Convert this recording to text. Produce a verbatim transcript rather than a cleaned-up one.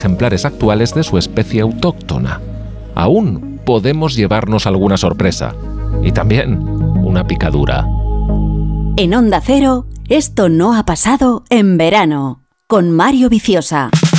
ejemplares actuales de su especie autóctona. Aún podemos llevarnos alguna sorpresa y también una picadura. En Onda Cero, esto no ha pasado en verano, con Mario Viciosa.